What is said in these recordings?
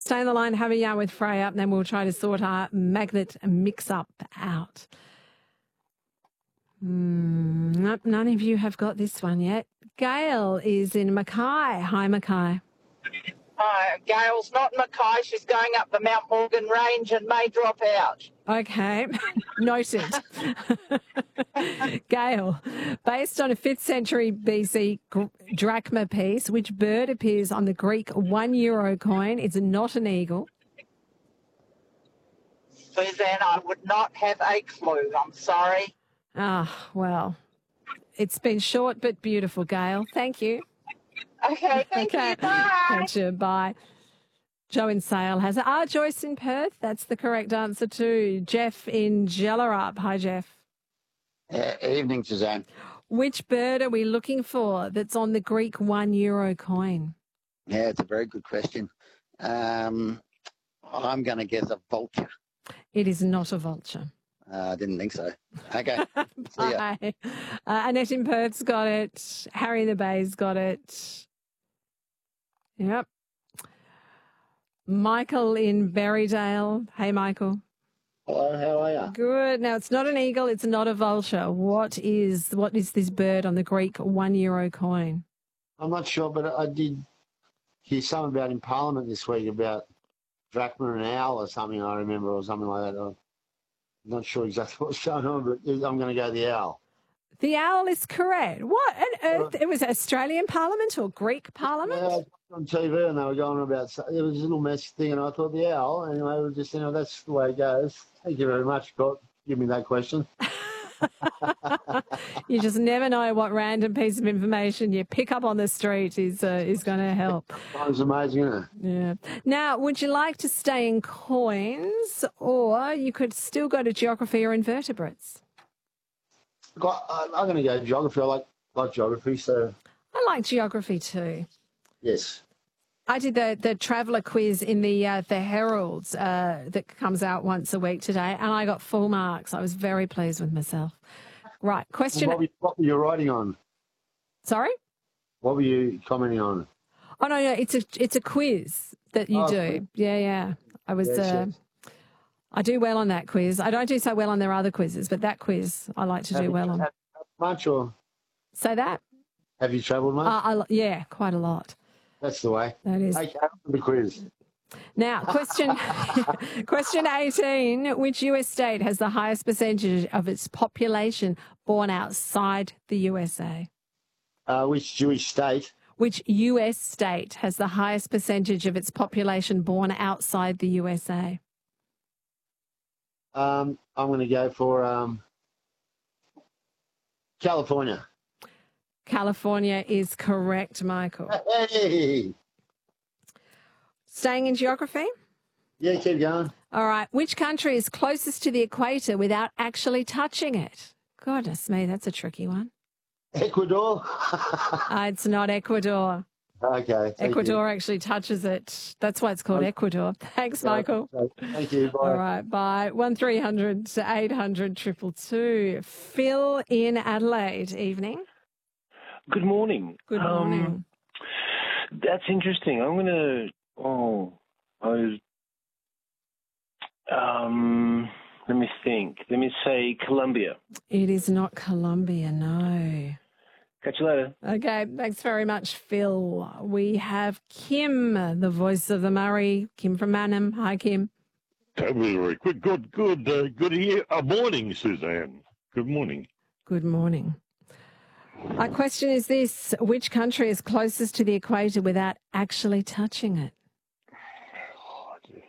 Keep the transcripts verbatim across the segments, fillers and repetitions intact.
Stay on the line, have a yarn with Freya, and then we'll try to sort our magnet mix-up out. Mm, nope, none of you have got this one yet. Gail is in Mackay. Hi, Mackay. Uh, Gail's not in Mackay. She's going up the Mount Morgan Range and may drop out. Okay, noted. Gail, based on a fifth century B C drachma piece, which bird appears on the Greek one euro coin? It's not an eagle. Suzanne, I would not have a clue. I'm sorry. Ah, well, it's been short but beautiful, Gail. Thank you. Okay, thank okay. you. Bye. Catch you. Bye. Joe in Sale has it. Ah, Joyce in Perth. That's the correct answer too. Jeff in Jellarup. Hi, Jeff. Uh, evening, Suzanne. Which bird are we looking for that's on the Greek one euro coin? Yeah, it's a very good question. Um, I'm going to guess a vulture. It is not a vulture. Uh, I didn't think so. Okay. See ya. Bye. Uh, Annette in Perth's got it. Harry in the Bay's got it. Yep. Michael in Berrydale. Hey, Michael. Hello, how are you? Good. Now, it's not an eagle. It's not a vulture. What is what is this bird on the Greek one euro coin? I'm not sure, but I did hear something about in Parliament this week about drachma and owl or something, I remember, or something like that. I'm not sure exactly what's going on, but I'm going to go the owl. The owl is correct. What on earth? It was Australian Parliament or Greek Parliament? Yeah, on T V and they were going on about, it was a little messy thing, and I thought the owl, anyway, it was just, you know, that's the way it goes. Thank you very much, Scott. Give me that question. You just never know what random piece of information you pick up on the street is uh, is going to help. It's amazing, isn't it? Yeah. Now, would you like to stay in coins, or you could still go to geography or invertebrates? I'm going to go geography. I like, like geography, so... I like geography too. Yes. I did the, the traveller quiz in the uh, the Herald uh, that comes out once a week today, and I got full marks. I was very pleased with myself. Right, question... What were, you, what were you writing on? Sorry? What were you commenting on? Oh, no, no, it's a, it's a quiz that you oh, do. Quiz. Yeah, yeah. I was... Yes, uh, yes. I do well on that quiz. I don't do so well on their other quizzes, but that quiz I like to Have do you well on. travelled much, or Say that? have you travelled much? Uh, I, yeah, quite a lot. That's the way. That is. Okay, the quiz. Now, question question eighteen. Which U S state has the highest percentage of its population born outside the U S A? Uh, which Jewish state? Which U S state has the highest percentage of its population born outside the U S A? Um, I'm going to go for um, California. California is correct, Michael. Hey! Staying in geography? Yeah, keep going. All right. Which country is closest to the equator without actually touching it? Goodness me, that's a tricky one. Ecuador? Uh, it's not Ecuador. Okay. thank Ecuador actually touches it. That's why it's called Ecuador. Thanks, you. Michael. Thank you. Bye. All right, bye. one three hundred to eight hundred two two two. Phil in Adelaide. Evening. Good morning. Good morning. Um, that's interesting. I'm going to, oh, I was, um, let me think. Let me say Colombia. It is not Colombia, no. Catch you later. Okay, thanks very much, Phil. We have Kim, the voice of the Murray. Kim from Manham. Hi, Kim. Very quick. Good, good, uh, good here. Uh, morning, Suzanne. Good morning. Good morning. Our question is this. Which country is closest to the equator without actually touching it? Oh, dear.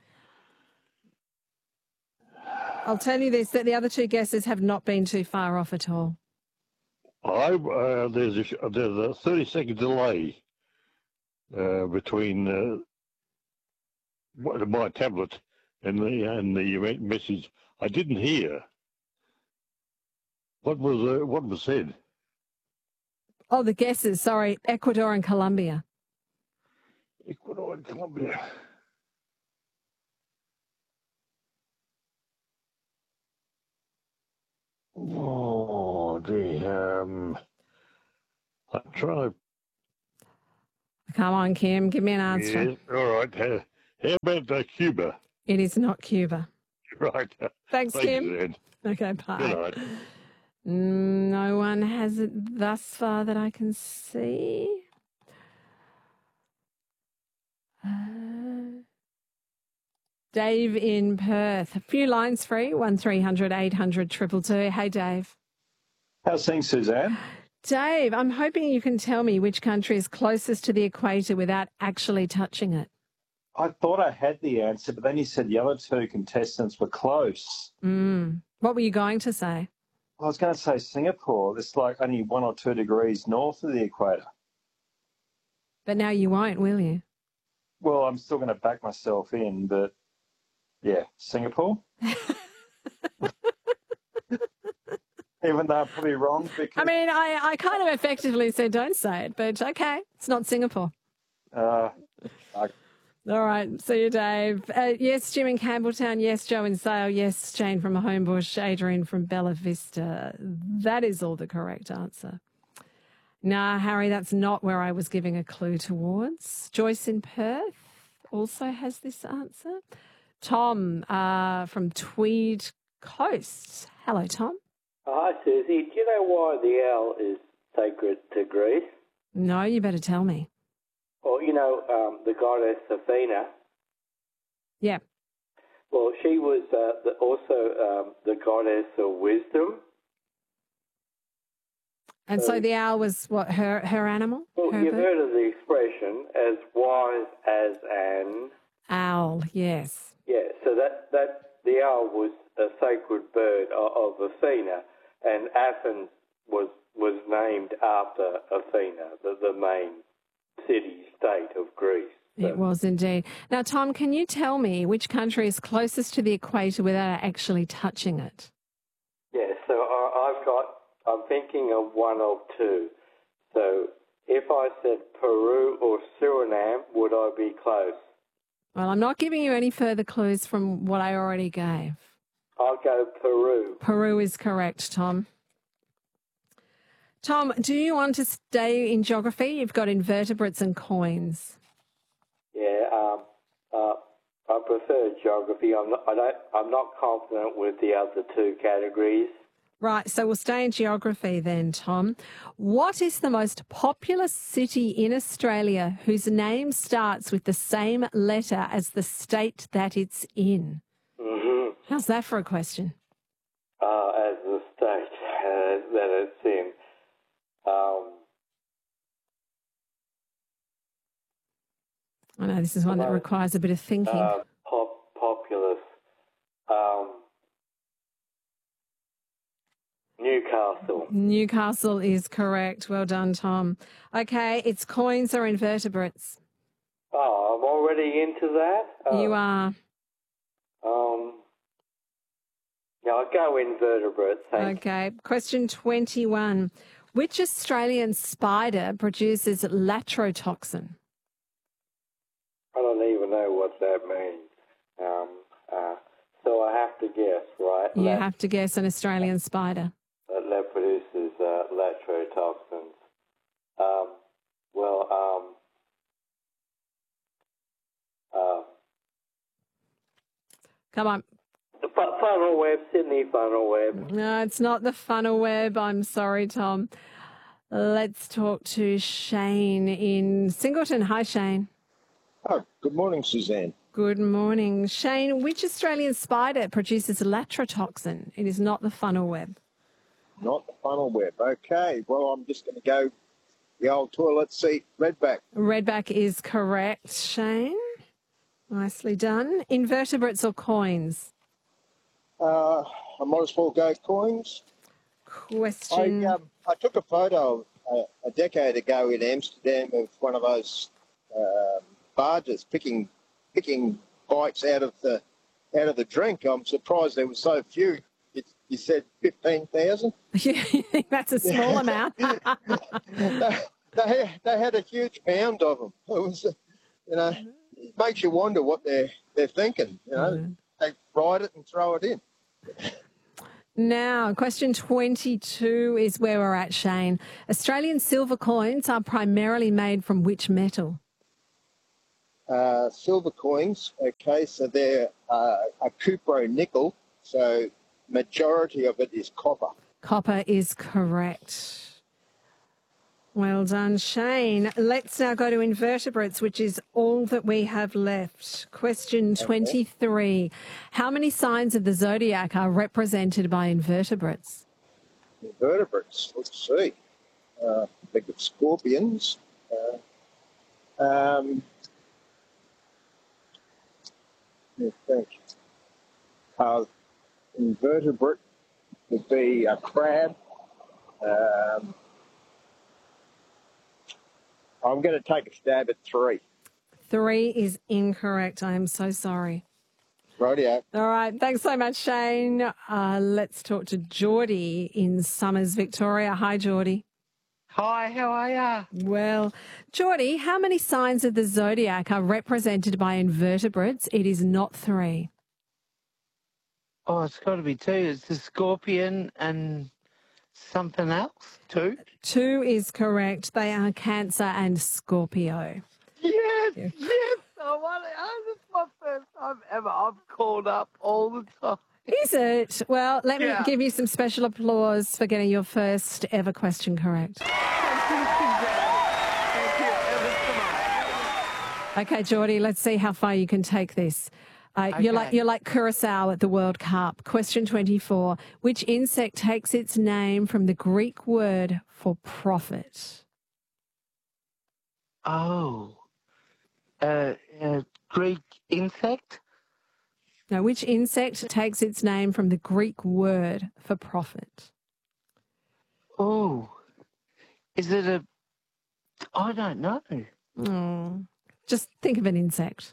I'll tell you this, that the other two guesses have not been too far off at all. I, uh, there's, a, there's a thirty second delay uh, between uh, what- my tablet and the, and the message. I didn't hear. What was, uh, what was said? Oh, the guesses, sorry, Ecuador and Colombia. Ecuador and Colombia. Oh, dear. Um, I try. Come on, Kim, give me an answer. Yes, all right. Uh, How about uh, Cuba? It is not Cuba. Right. Thanks, Thank Tim. you, Suzanne. Okay, bye. Good night. Mm, No one has it thus far that I can see. Uh, Dave in Perth. A few lines free. One three hundred eight hundred two two two. Hey, Dave. How's things, Suzanne? Dave, I'm hoping you can tell me which country is closest to the equator without actually touching it. I thought I had the answer, but then you said the other two contestants were close. Mm. What were you going to say? I was going to say Singapore. It's like only one or two degrees north of the equator. But now you won't, will you? Well, I'm still going to back myself in, but yeah, Singapore. Even though I'm probably wrong. Because, I mean, I, I kind of effectively said don't say it, but okay, it's not Singapore. Uh, I, All right, see you, Dave. Uh, yes, Jim in Campbelltown. Yes, Joe in Sale. Yes, Jane from Homebush. Adrian from Bella Vista. That is all the correct answer. Nah, Harry, that's not where I was giving a clue towards. Joyce in Perth also has this answer. Tom uh, from Tweed Coast. Hello, Tom. Hi, Susie. Do you know why the owl is sacred to Greece? No, you better tell me. Well, you know, um, the goddess Athena. Yeah. Well, she was uh, the, also um, the goddess of wisdom. And so the owl was what, her her animal? Well, her you've bird? heard of the expression as wise as an Owl, yes. yeah. So that that the owl was a sacred bird of, of Athena, and Athens was was named after Athena, the, the main city state of Greece. So, It was indeed. Now, Tom, can you tell me which country is closest to the equator without actually touching it? yeah. So I, I've got. I'm thinking of one of two. So if I said Peru or Suriname, would I be close? Well, I'm not giving you any further clues from what I already gave. I'll go Peru. Peru is correct, Tom. Tom, do you want to stay in geography? You've got invertebrates and coins. Yeah, um, uh, I prefer geography. I'm not, I don't, I'm not confident with the other two categories. Right, so we'll stay in geography then, Tom. What is the most populous city in Australia whose name starts with the same letter as the state that it's in? Mm-hmm. How's that for a question? Uh, as the state uh, that it's in. Um, I know this is one that Uh, requires a bit of thinking. uh, pop, populous. Um, Newcastle. Newcastle is correct. Well done, Tom. Okay, it's coins or invertebrates. Oh, I'm already into that? Oh, You are. Um, yeah, I'll go invertebrates. Thank Okay. Question twenty-one. Which Australian spider produces latrotoxin? I don't even know what that means. Um, uh, so I have to guess, right? You That, have to guess an Australian spider. that, that produces uh, latrotoxins. Um, well, um, uh, Come on. the fu- funnel web, Sydney funnel web. No, it's not the funnel web. I'm sorry, Tom. Let's talk to Shane in Singleton. Hi, Shane. Oh, good morning, Suzanne. Good morning. Shane, which Australian spider produces latrotoxin? It is not the funnel web. Not the funnel web. Okay, well, I'm just going to go the old toilet seat, redback. Redback is correct, Shane. Nicely done. Invertebrates or coins? Uh, I might as well go coins. Question. I, um, I took a photo uh, a decade ago in Amsterdam of one of those um barges picking picking bites out of the out of the drink. I'm surprised there were so few. It, you said fifteen thousand? You think that's a small amount? they, they, they had a huge mound of them. It was, uh, you know, it makes you wonder what they're they're thinking. You know, Mm. they ride it and throw it in. Now, question twenty-two is where we're at, Shane. Australian silver coins are primarily made from which metal? uh, silver coins. Okay, so they're uh, a cupro nickel. So majority of it is copper. Copper is correct. Well done, Shane. Let's now go to invertebrates, which is all that we have left. Question twenty-three. How many signs of the zodiac are represented by invertebrates? Invertebrates. Let's see. Uh, think of scorpions. Uh, um, let me think. Uh, invertebrate would be a crab. Um, I'm going to take a stab at three. Three is incorrect. I am so sorry. Rightio. All right. Thanks so much, Shane. Uh, let's talk to Geordie in Summers, Victoria. Hi, Geordie. Hi, how are ya? Well, Geordie, how many signs of the zodiac are represented by invertebrates? It is not three. Oh, it's got to be two. It's the scorpion and something else. Two? Two is correct. They are Cancer and Scorpio. Yes, Yeah. yes. I want it. Oh, this is my first time ever. I've called up all the time. Is it? Well, let Yeah. me give you some special applause for getting your first ever question correct. Thank you ever so much. Okay, Geordie, let's see how far you can take this. Uh, You're like Okay. you're like Curacao at the World Cup. Question twenty-four. Which insect takes its name from the Greek word for prophet? Oh. Uh, uh, Greek insect? Now, which insect takes its name from the Greek word for prophet? Oh. Is it a... I don't know. Oh, just think of an insect.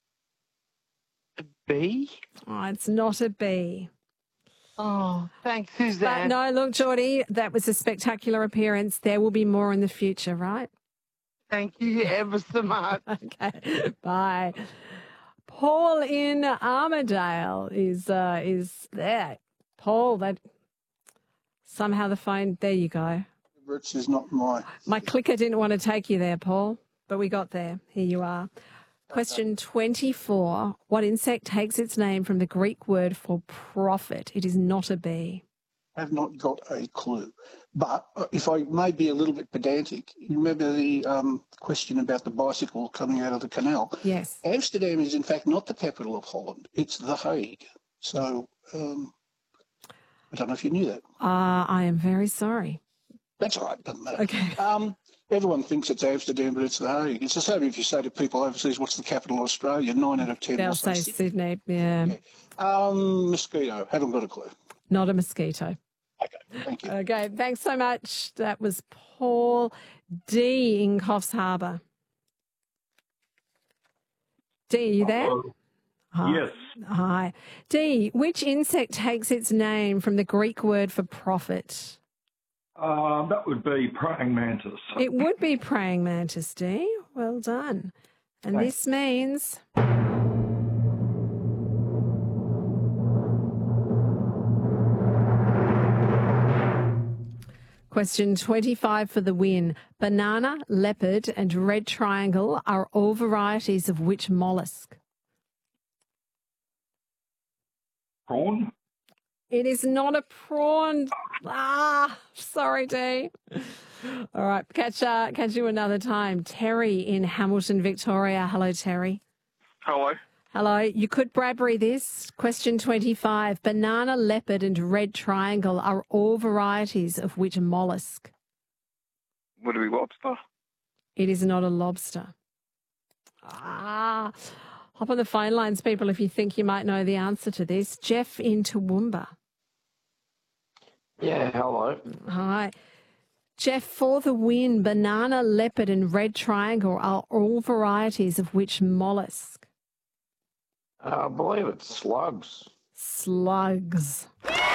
A bee? Oh, it's not a bee. Oh, thanks, But Suzanne. no, look, Geordie, that was a spectacular appearance. There will be more in the future, right? Thank you ever so much. Okay, bye. Paul in Armidale is uh, is there. Paul, that somehow the phone. There you go. Invertebrates is not my. My clicker didn't want to take you there, Paul, but we got there. Here you are. Question twenty-four. What insect takes its name from the Greek word for prophet? It is not a bee. Have not got a clue. But uh, if I may be a little bit pedantic, you remember the um, question about the bicycle coming out of the canal? Yes. Amsterdam is in fact not the capital of Holland. It's The Hague. So um, I don't know if you knew that. Uh, I am very sorry. That's all right. Doesn't matter. Okay. Um, everyone thinks it's Amsterdam, but it's The Hague. It's the same if you say to people overseas, what's the capital of Australia? Nine out of ten They'll will say Sydney. Sydney. Yeah. Um, mosquito. Haven't got a clue. Not a mosquito. Okay. Thank you. Okay, thanks so much. That was Paul D in Coffs Harbour. D, are you there? Hello. Hi. Yes. Hi. D, which insect takes its name from the Greek word for prophet? Uh, that would be praying mantis. It would be praying mantis, D. Well done. And Thanks. this means... Question twenty-five for the win. Banana, leopard and red triangle are all varieties of which mollusk? Prawn? It is not a prawn. Ah, sorry, D. All right, catch, uh, catch you another time. Terry in Hamilton, Victoria. Hello, Terry. Hello. Hello. You could Bradbury this. Question twenty-five. Banana, leopard and red triangle are all varieties of which mollusk? Would it be lobster? It is not a lobster. Ah, hop on the phone lines, people, if you think you might know the answer to this. Jeff in Toowoomba. Yeah, hello. Hi. Jeff, for the win, banana, leopard and red triangle are all varieties of which mollusk? Uh, I believe it's slugs. Slugs.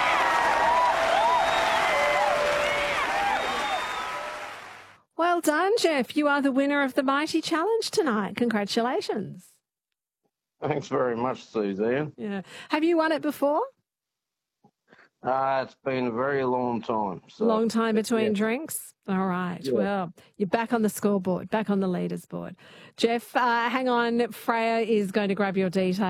Well done, Jeff. You are the winner of the Mighty Challenge tonight. Congratulations. Thanks very much, Suzanne. Yeah. Have you won it before? Uh, it's been a very long time. So, Long time between yeah. drinks? All right. Yeah. Well, you're back on the scoreboard, back on the leaders board. Jeff, uh, hang on. Freya is going to grab your details.